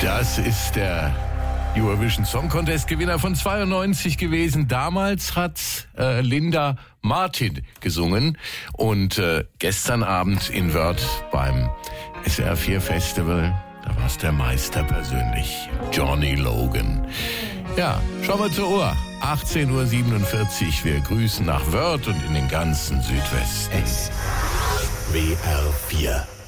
Das ist der Eurovision Song Contest Gewinner von 92 gewesen. Damals hat Linda Martin gesungen und gestern Abend in Wörth beim SR 4 Festival, da war es der Meister persönlich, Johnny Logan. Ja, schauen wir zur Uhr. 18:47 Uhr. Wir grüßen nach Wörth und in den ganzen Südwesten. SWR 4